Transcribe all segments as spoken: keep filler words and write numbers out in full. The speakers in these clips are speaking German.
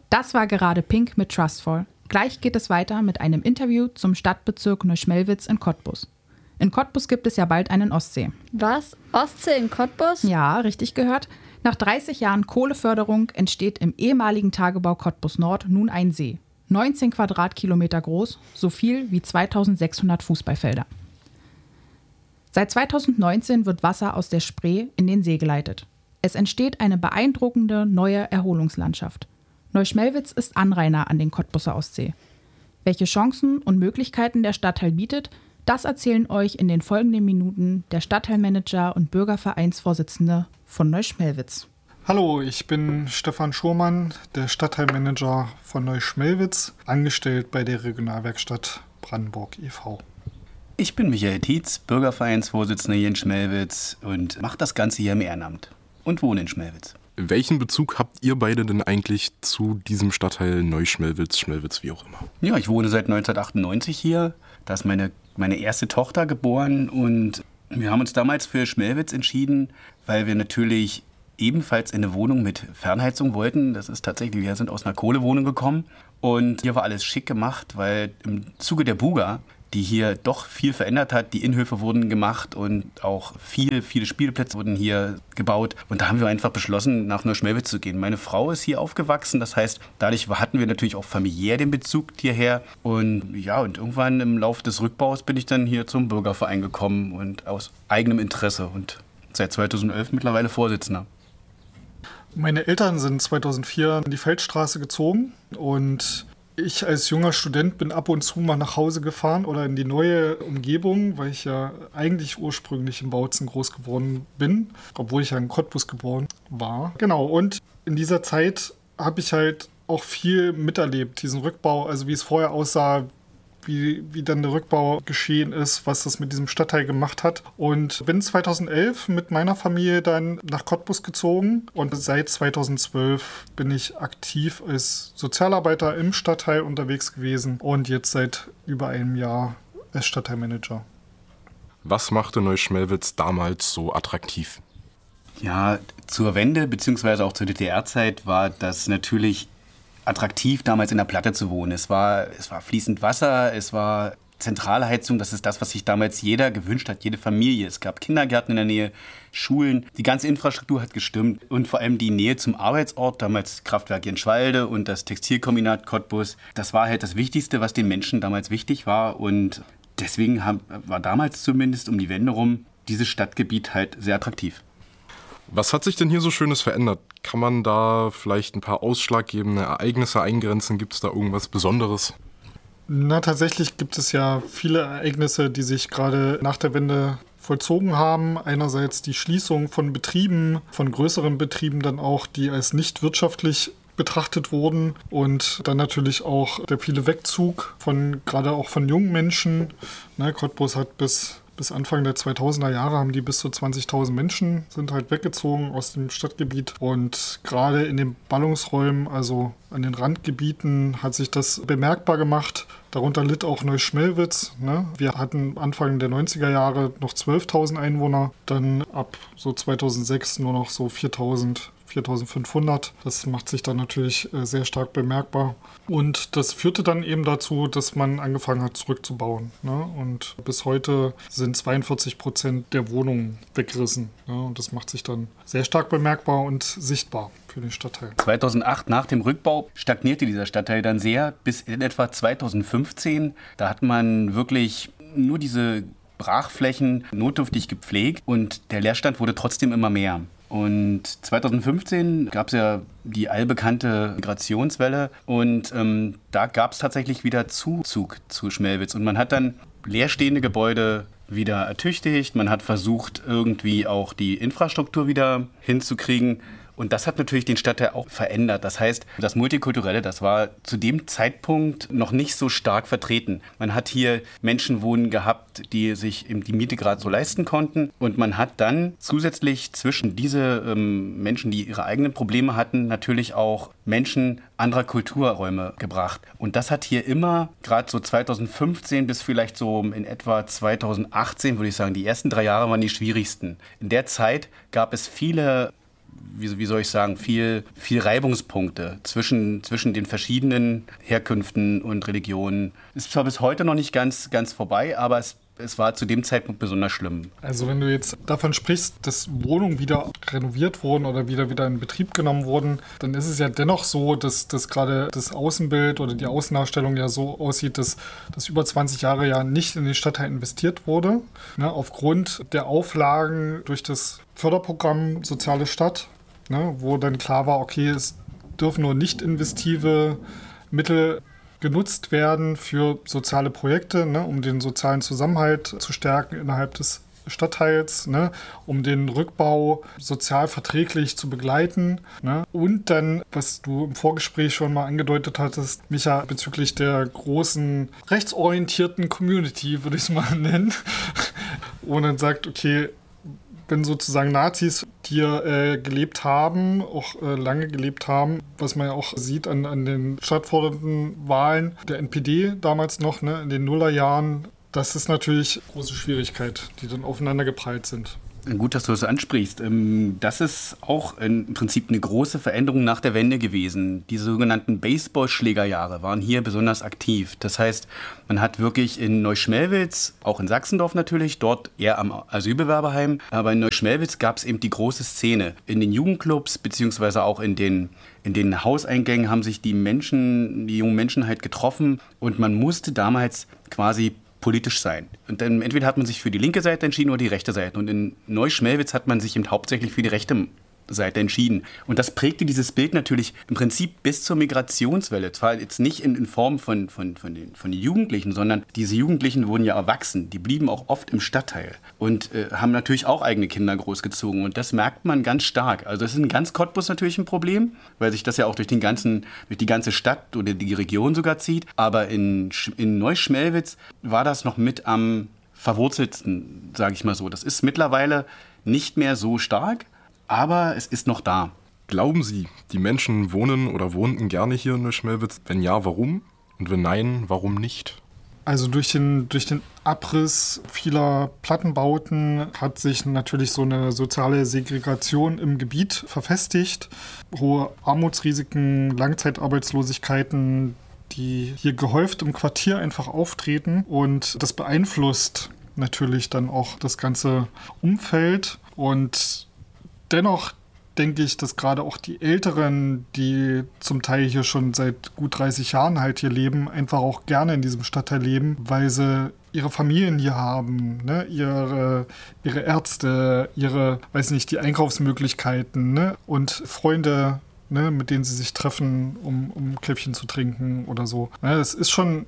Das war gerade Pink mit Trustful. Gleich geht es weiter mit einem Interview zum Stadtbezirk Neuschmelwitz in Cottbus. In Cottbus gibt es ja bald einen Ostsee. Was? Ostsee in Cottbus? Ja, richtig gehört. Nach dreißig Jahren Kohleförderung entsteht im ehemaligen Tagebau Cottbus Nord nun ein See. neunzehn Quadratkilometer groß, so viel wie zweitausendsechshundert Fußballfelder. Seit zweitausendneunzehn wird Wasser aus der Spree in den See geleitet. Es entsteht eine beeindruckende neue Erholungslandschaft. Neuschmelwitz ist Anrainer an den Cottbuser Ostsee. Welche Chancen und Möglichkeiten der Stadtteil bietet, das erzählen euch in den folgenden Minuten der Stadtteilmanager und Bürgervereinsvorsitzende von Neuschmelwitz. Hallo, ich bin Stefan Schurmann, der Stadtteilmanager von Neuschmelwitz, angestellt bei der Regionalwerkstatt Brandenburg e V Ich bin Michael Tietz, Bürgervereinsvorsitzender hier in Schmelwitz und mache das Ganze hier im Ehrenamt und wohne in Schmelwitz. Welchen Bezug habt ihr beide denn eigentlich zu diesem Stadtteil Neuschmelwitz, Schmelwitz, wie auch immer? Ja, ich wohne seit neunzehnhundertachtundneunzig hier. Da ist meine, meine erste Tochter geboren und wir haben uns damals für Schmelwitz entschieden, weil wir natürlich ebenfalls in eine Wohnung mit Fernheizung wollten. Das ist tatsächlich, wir sind aus einer Kohlewohnung gekommen und hier war alles schick gemacht, weil im Zuge der Buga, die hier doch viel verändert hat. Die Innenhöfe wurden gemacht und auch viel, viele Spielplätze wurden hier gebaut. Und da haben wir einfach beschlossen, nach Neuschmelwitz zu gehen. Meine Frau ist hier aufgewachsen, das heißt, dadurch hatten wir natürlich auch familiär den Bezug hierher. Und ja, und irgendwann im Laufe des Rückbaus bin ich dann hier zum Bürgerverein gekommen und aus eigenem Interesse und seit zweitausendelf mittlerweile Vorsitzender. Meine Eltern sind zweitausendvier in die Feldstraße gezogen und ich als junger Student bin ab und zu mal nach Hause gefahren oder in die neue Umgebung, weil ich ja eigentlich ursprünglich in Bautzen groß geworden bin, obwohl ich ja in Cottbus geboren war. Genau, und in dieser Zeit habe ich halt auch viel miterlebt, diesen Rückbau, also wie es vorher aussah, wie, wie dann der Rückbau geschehen ist, was das mit diesem Stadtteil gemacht hat. Und bin zweitausendelf mit meiner Familie dann nach Cottbus gezogen und seit zweitausendzwölf bin ich aktiv als Sozialarbeiter im Stadtteil unterwegs gewesen und jetzt seit über einem Jahr als Stadtteilmanager. Was machte Neuschmelwitz damals so attraktiv? Ja, zur Wende bzw. auch zur D D R-Zeit war das natürlich attraktiv, damals in der Platte zu wohnen. Es war, es war fließend Wasser, es war Zentralheizung, das ist das, was sich damals jeder gewünscht hat, jede Familie. Es gab Kindergärten in der Nähe, Schulen, die ganze Infrastruktur hat gestimmt und vor allem die Nähe zum Arbeitsort, damals Kraftwerk Jenschwalde und das Textilkombinat Cottbus. Das war halt das Wichtigste, was den Menschen damals wichtig war und deswegen haben, war damals zumindest um die Wende rum dieses Stadtgebiet halt sehr attraktiv. Was hat sich denn hier so Schönes verändert? Kann man da vielleicht ein paar ausschlaggebende Ereignisse eingrenzen? Gibt es da irgendwas Besonderes? Na, tatsächlich gibt es ja viele Ereignisse, die sich gerade nach der Wende vollzogen haben. Einerseits die Schließung von Betrieben, von größeren Betrieben dann auch, die als nicht wirtschaftlich betrachtet wurden. Und dann natürlich auch der viele Wegzug von, gerade auch von jungen Menschen. Ne, Cottbus hat bis... Bis Anfang der zweitausender Jahre haben die bis zu zwanzigtausend Menschen sind halt weggezogen aus dem Stadtgebiet. Und gerade in den Ballungsräumen, also an den Randgebieten, hat sich das bemerkbar gemacht. Darunter litt auch Neuschmelwitz. Ne? Wir hatten Anfang der neunziger Jahre noch zwölftausend Einwohner, dann ab so zweitausendsechs nur noch so viertausend. viertausendfünfhundert. Das macht sich dann natürlich sehr stark bemerkbar. Und das führte dann eben dazu, dass man angefangen hat, zurückzubauen. Ne? Und bis heute sind zweiundvierzig Prozent der Wohnungen weggerissen. Ne? Und das macht sich dann sehr stark bemerkbar und sichtbar für den Stadtteil. zweitausendacht, nach dem Rückbau, stagnierte dieser Stadtteil dann sehr bis in etwa zweitausendfünfzehn. Da hat man wirklich nur diese Brachflächen notdürftig gepflegt und der Leerstand wurde trotzdem immer mehr. Und zweitausendfünfzehn gab es ja die allbekannte Migrationswelle und ähm, da gab es tatsächlich wieder Zuzug zu Schmelwitz. Und man hat dann leerstehende Gebäude wieder ertüchtigt, man hat versucht, irgendwie auch die Infrastruktur wieder hinzukriegen. Und das hat natürlich den Stadtteil auch verändert. Das heißt, das Multikulturelle, das war zu dem Zeitpunkt noch nicht so stark vertreten. Man hat hier Menschen wohnen gehabt, die sich eben die Miete gerade so leisten konnten. Und man hat dann zusätzlich zwischen diese ähm, Menschen, die ihre eigenen Probleme hatten, natürlich auch Menschen anderer Kulturräume gebracht. Und das hat hier immer, gerade so zweitausendfünfzehn bis vielleicht so in etwa zweitausendachtzehn, würde ich sagen, die ersten drei Jahre waren die schwierigsten. In der Zeit gab es viele wie, wie soll ich sagen, viel, viel Reibungspunkte zwischen, zwischen den verschiedenen Herkünften und Religionen. Ist zwar bis heute noch nicht ganz, ganz vorbei, aber es Es war zu dem Zeitpunkt besonders schlimm. Also wenn du jetzt davon sprichst, dass Wohnungen wieder renoviert wurden oder wieder wieder in Betrieb genommen wurden, dann ist es ja dennoch so, dass, dass gerade das Außenbild oder die Außendarstellung ja so aussieht, dass, dass über zwanzig Jahre ja nicht in den Stadtteil investiert wurde. Ne, aufgrund der Auflagen durch das Förderprogramm Soziale Stadt, ne, wo dann klar war, okay, es dürfen nur nicht investive Mittel genutzt werden für soziale Projekte, ne, um den sozialen Zusammenhalt zu stärken innerhalb des Stadtteils, ne, um den Rückbau sozial verträglich zu begleiten. Ne, und dann, was du im Vorgespräch schon mal angedeutet hattest, Micha, bezüglich der großen rechtsorientierten Community, würde ich es mal nennen, wo dann sagt, okay, wenn sozusagen Nazis hier äh, gelebt haben, auch äh, lange gelebt haben, was man ja auch sieht an, an den stattfordernden Wahlen der N P D damals noch, ne, in den Nullerjahren, das ist natürlich eine große Schwierigkeit, die dann aufeinander geprallt sind. Gut, dass du das ansprichst. Das ist auch im Prinzip eine große Veränderung nach der Wende gewesen. Die sogenannten Baseballschlägerjahre waren hier besonders aktiv. Das heißt, man hat wirklich in Neuschmelwitz, auch in Sachsendorf natürlich, dort eher am Asylbewerberheim, aber in Neuschmelwitz gab es eben die große Szene. In den Jugendclubs beziehungsweise auch in den, in den Hauseingängen haben sich die Menschen, die jungen Menschen halt getroffen und man musste damals quasi politisch sein. Und dann entweder hat man sich für die linke Seite entschieden oder die rechte Seite. Und in Neuschmelwitz hat man sich eben hauptsächlich für die rechte Seite entschieden. Und das prägte dieses Bild natürlich im Prinzip bis zur Migrationswelle. Zwar jetzt nicht in, in Form von, von, von, den, von den Jugendlichen, sondern diese Jugendlichen wurden ja erwachsen. Die blieben auch oft im Stadtteil und äh, haben natürlich auch eigene Kinder großgezogen. Und das merkt man ganz stark. Also das ist in ganz Cottbus natürlich ein Problem, weil sich das ja auch durch, den ganzen, durch die ganze Stadt oder die Region sogar zieht. Aber in, in Neuschmelwitz war das noch mit am verwurzeltsten, sage ich mal so. Das ist mittlerweile nicht mehr so stark, aber es ist noch da. Glauben Sie, die Menschen wohnen oder wohnten gerne hier in Neuschmelwitz? Wenn ja, warum? Und wenn nein, warum nicht? Also durch den, durch den Abriss vieler Plattenbauten hat sich natürlich so eine soziale Segregation im Gebiet verfestigt. Hohe Armutsrisiken, Langzeitarbeitslosigkeiten, die hier gehäuft im Quartier einfach auftreten. Und das beeinflusst natürlich dann auch das ganze Umfeld. Und dennoch denke ich, dass gerade auch die Älteren, die zum Teil hier schon seit gut dreißig Jahren halt hier leben, einfach auch gerne in diesem Stadtteil leben, weil sie ihre Familien hier haben, ne? ihre, ihre Ärzte, ihre, weiß nicht, die Einkaufsmöglichkeiten, ne? Und Freunde, ne? mit denen sie sich treffen, um, um Käffchen zu trinken oder so. Ne? Das ist schon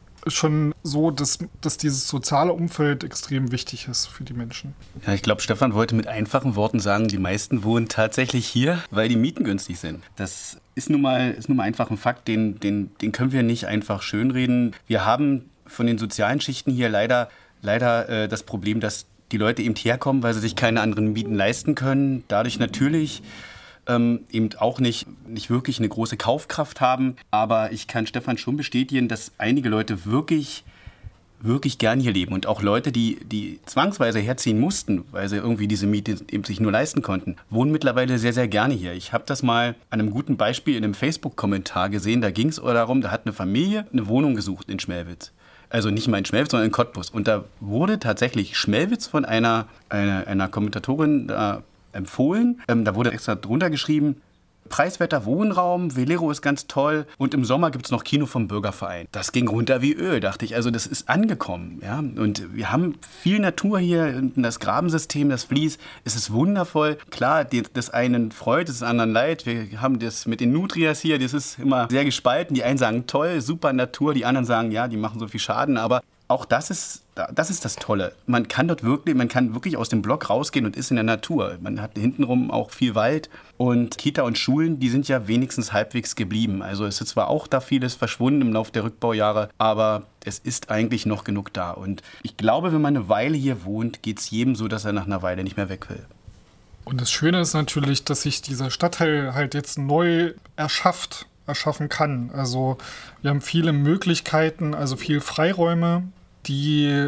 schon so, dass, dass dieses soziale Umfeld extrem wichtig ist für die Menschen. Ja, ich glaube, Stefan wollte mit einfachen Worten sagen, die meisten wohnen tatsächlich hier, weil die Mieten günstig sind. Das ist nun mal, ist nun mal einfach ein Fakt, den, den, den können wir nicht einfach schönreden. Wir haben von den sozialen Schichten hier leider, leider äh, das Problem, dass die Leute eben herkommen, weil sie sich keine anderen Mieten leisten können. Dadurch natürlich Ähm, eben auch nicht, nicht wirklich eine große Kaufkraft haben. Aber ich kann Stefan schon bestätigen, dass einige Leute wirklich, wirklich gern hier leben. Und auch Leute, die, die zwangsweise herziehen mussten, weil sie irgendwie diese Miete eben sich nur leisten konnten, wohnen mittlerweile sehr, sehr gerne hier. Ich habe das mal an einem guten Beispiel in einem Facebook-Kommentar gesehen. Da ging es darum, da hat eine Familie eine Wohnung gesucht in Schmelwitz. Also nicht mal in Schmelwitz, sondern in Cottbus. Und da wurde tatsächlich Schmelwitz von einer, einer, einer Kommentatorin da empfohlen. Ähm, da wurde extra drunter geschrieben, preiswerter Wohnraum, Velero ist ganz toll und im Sommer gibt es noch Kino vom Bürgerverein. Das ging runter wie Öl, dachte ich. Also das ist angekommen. Ja? Und wir haben viel Natur hier, das Grabensystem, das Fließ, es ist wundervoll. Klar, die, das einen freut, das anderen leid. Wir haben das mit den Nutrias hier, das ist immer sehr gespalten. Die einen sagen toll, super Natur, die anderen sagen, ja, die machen so viel Schaden, aber auch das ist, das ist das Tolle. Man kann dort wirklich, man kann wirklich aus dem Block rausgehen und ist in der Natur. Man hat hintenrum auch viel Wald und Kita und Schulen, die sind ja wenigstens halbwegs geblieben. Also es ist zwar auch da vieles verschwunden im Laufe der Rückbaujahre, aber es ist eigentlich noch genug da. Und ich glaube, wenn man eine Weile hier wohnt, geht es jedem so, dass er nach einer Weile nicht mehr weg will. Und das Schöne ist natürlich, dass sich dieser Stadtteil halt jetzt neu erschafft, erschaffen kann. Also wir haben viele Möglichkeiten, also viel Freiräume, die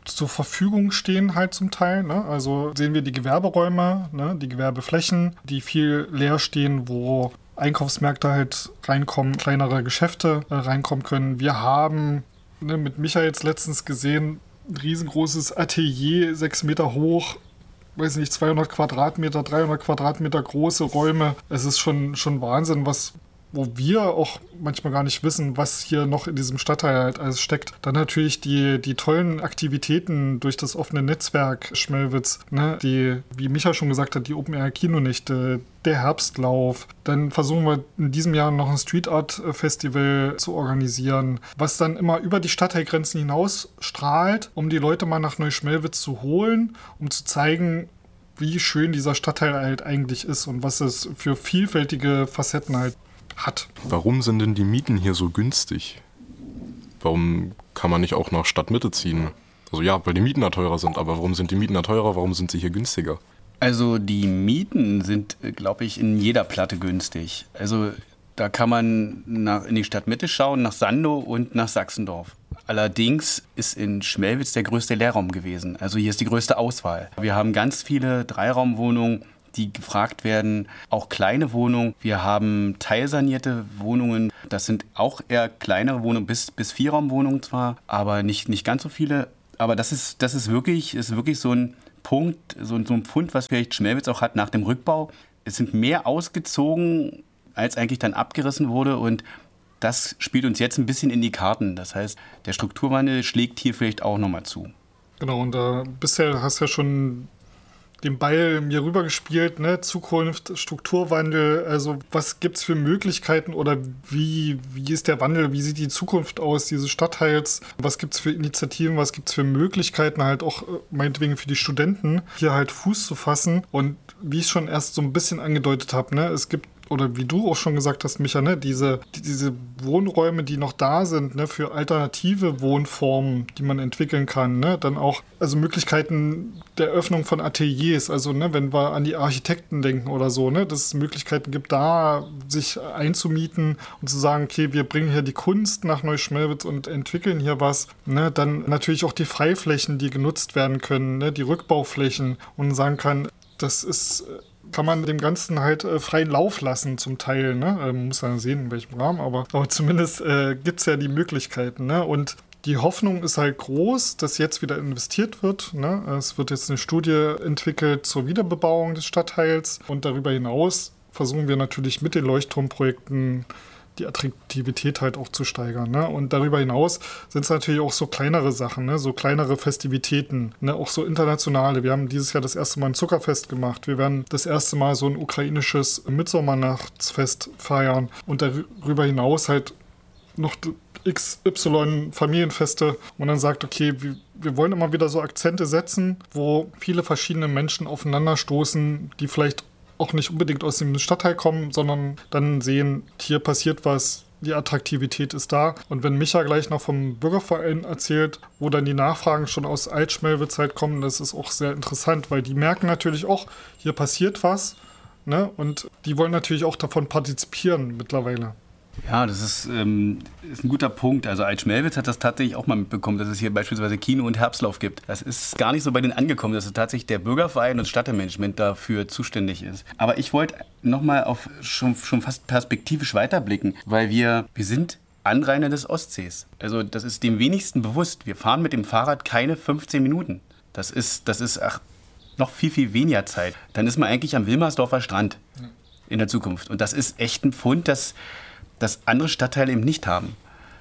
zur Verfügung stehen halt zum Teil. Ne? Also sehen wir die Gewerberäume, ne? Die Gewerbeflächen, die viel leer stehen, wo Einkaufsmärkte halt reinkommen, kleinere Geschäfte äh, reinkommen können. Wir haben ne, mit Michael jetzt letztens gesehen, ein riesengroßes Atelier, sechs Meter hoch, weiß nicht, zweihundert Quadratmeter, dreihundert Quadratmeter große Räume. Es ist schon, schon Wahnsinn, was wo wir auch manchmal gar nicht wissen, was hier noch in diesem Stadtteil halt alles steckt. Dann natürlich die, die tollen Aktivitäten durch das offene Netzwerk Schmelwitz, ne? Die, wie Micha schon gesagt hat, die Open-Air-Kinonächte, der Herbstlauf. Dann versuchen wir in diesem Jahr noch ein Street Art Festival zu organisieren, was dann immer über die Stadtteilgrenzen hinaus strahlt, um die Leute mal nach Neuschmelwitz zu holen, um zu zeigen, wie schön dieser Stadtteil halt eigentlich ist und was es für vielfältige Facetten halt hat. Warum sind denn die Mieten hier so günstig? Warum kann man nicht auch nach Stadtmitte ziehen? Also ja, weil die Mieten da teurer sind, aber warum sind die Mieten da teurer? Warum sind sie hier günstiger? Also die Mieten sind, glaube ich, in jeder Platte günstig. Also da kann man nach, in die Stadtmitte schauen, nach Sandow und nach Sachsendorf. Allerdings ist in Schmelwitz der größte Leerraum gewesen. Also hier ist die größte Auswahl. Wir haben ganz viele Dreiraumwohnungen, die gefragt werden, auch kleine Wohnungen. Wir haben teilsanierte Wohnungen. Das sind auch eher kleinere Wohnungen, bis, bis Vierraumwohnungen zwar, aber nicht, nicht ganz so viele. Aber das ist, das ist, wirklich, ist wirklich so ein Punkt, so, so ein Pfund, was vielleicht Schmelwitz auch hat nach dem Rückbau. Es sind mehr ausgezogen, als eigentlich dann abgerissen wurde, und das spielt uns jetzt ein bisschen in die Karten. Das heißt, der Strukturwandel schlägt hier vielleicht auch nochmal zu. Genau, und äh, bisher hast du ja schon den Ball mir rübergespielt, ne? Zukunft, Strukturwandel, also was gibt es für Möglichkeiten oder wie, wie ist der Wandel, wie sieht die Zukunft aus dieses Stadtteils, was gibt es für Initiativen, was gibt es für Möglichkeiten halt auch meinetwegen für die Studenten, hier halt Fuß zu fassen, und wie ich schon erst so ein bisschen angedeutet habe, ne? Es gibt, oder wie du auch schon gesagt hast, Micha, ne, diese, die, diese Wohnräume, die noch da sind, ne, für alternative Wohnformen, die man entwickeln kann, ne, dann auch, also Möglichkeiten der Öffnung von Ateliers, also ne, wenn wir an die Architekten denken oder so, ne, dass es Möglichkeiten gibt, da sich einzumieten und zu sagen, okay, wir bringen hier die Kunst nach Neuschmelwitz und entwickeln hier was, ne, dann natürlich auch die Freiflächen, die genutzt werden können, ne, die Rückbauflächen, und sagen kann, das ist, kann man dem Ganzen halt äh, freien Lauf lassen zum Teil, ne? Man ähm, muss ja sehen, in welchem Rahmen, aber, aber zumindest äh, gibt es ja die Möglichkeiten, ne? Und die Hoffnung ist halt groß, dass jetzt wieder investiert wird, ne? Es wird jetzt eine Studie entwickelt zur Wiederbebauung des Stadtteils, und darüber hinaus versuchen wir natürlich mit den Leuchtturmprojekten die Attraktivität halt auch zu steigern. Ne? Und darüber hinaus sind es natürlich auch so kleinere Sachen, ne? So kleinere Festivitäten, ne? Auch so internationale. Wir haben dieses Jahr das erste Mal ein Zuckerfest gemacht. Wir werden das erste Mal so ein ukrainisches Mitsommernachtsfest feiern, und darüber hinaus halt noch X Y Familienfeste, und dann sagt, okay, wir, wir wollen immer wieder so Akzente setzen, wo viele verschiedene Menschen aufeinanderstoßen, die vielleicht auch nicht unbedingt aus dem Stadtteil kommen, sondern dann sehen, hier passiert was, die Attraktivität ist da. Und wenn Micha gleich noch vom Bürgerverein erzählt, wo dann die Nachfragen schon aus Altschmelwitz halt kommen, das ist auch sehr interessant, weil die merken natürlich auch, hier passiert was, ne? Und die wollen natürlich auch davon partizipieren mittlerweile. Ja, das ist, ähm, ist ein guter Punkt. Also Altschmelwitz hat das tatsächlich auch mal mitbekommen, dass es hier beispielsweise Kino- und Herbstlauf gibt. Das ist gar nicht so bei denen angekommen, dass es tatsächlich der Bürgerverein und Stadtteilmanagement dafür zuständig ist. Aber ich wollte nochmal auf schon, schon fast perspektivisch weiterblicken, weil wir, wir sind Anrainer des Ostsees. Also das ist dem wenigsten bewusst. Wir fahren mit dem Fahrrad keine fünfzehn Minuten. Das ist, das ist ach, noch viel, viel weniger Zeit. Dann ist man eigentlich am Wilmersdorfer Strand in der Zukunft. Und das ist echt ein Pfund, das das andere Stadtteile eben nicht haben.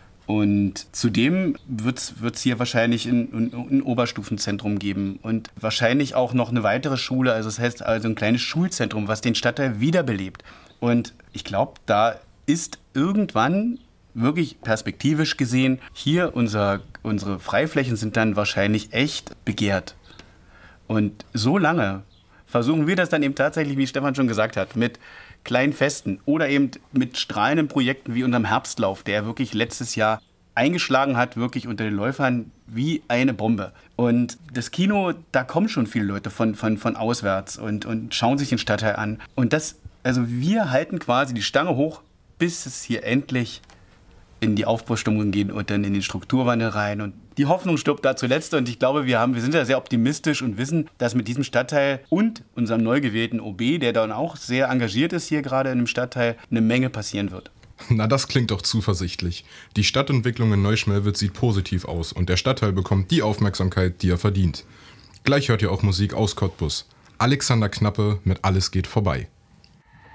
Und zudem wird es hier wahrscheinlich ein, ein, ein Oberstufenzentrum geben und wahrscheinlich auch noch eine weitere Schule, also das heißt also ein kleines Schulzentrum, was den Stadtteil wiederbelebt. Und ich glaube, da ist irgendwann wirklich perspektivisch gesehen, hier unser, unsere Freiflächen sind dann wahrscheinlich echt begehrt. Und so lange versuchen wir das dann eben tatsächlich, wie Stefan schon gesagt hat, mit kleinen Festen oder eben mit strahlenden Projekten wie unserem Herbstlauf, der wirklich letztes Jahr eingeschlagen hat, wirklich unter den Läufern wie eine Bombe. Und das Kino, da kommen schon viele Leute von, von, von auswärts und, und schauen sich den Stadtteil an. Und das, also wir halten quasi die Stange hoch, bis es hier endlich in die Aufbruchstimmung geht und dann in den Strukturwandel rein. Und Die Hoffnung stirbt da zuletzt und ich glaube, wir, haben, wir sind ja sehr optimistisch und wissen, dass mit diesem Stadtteil und unserem neu gewählten O B, der dann auch sehr engagiert ist hier gerade in dem Stadtteil, eine Menge passieren wird. Na, das klingt doch zuversichtlich. Die Stadtentwicklung in Neuschmelwitz sieht positiv aus und der Stadtteil bekommt die Aufmerksamkeit, die er verdient. Gleich hört ihr auch Musik aus Cottbus. Alexander Knappe mit Alles geht vorbei.